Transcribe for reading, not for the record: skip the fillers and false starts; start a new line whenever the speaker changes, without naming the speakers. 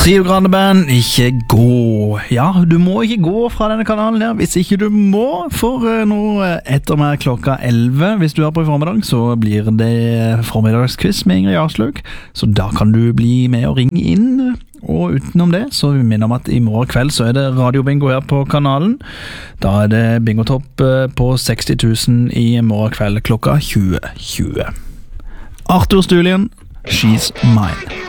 Trio Grande Band, ikke gå. Ja, du må ikke gå fra denne kanalen her, hvis ikke du må. For nå etter meg klokka 11, hvis du er på i formiddag, så blir det formiddagsquiz med Ingrid Jarlsløk. Så da kan du bli med og ringe inn. Og utenom det, så vi minner om at i morgen kveld så er det radiobingo her på kanalen. Da er det bingotopp på 60 000 i morgen kveld klokka 20:20. Arthur Stulien, She's Mine.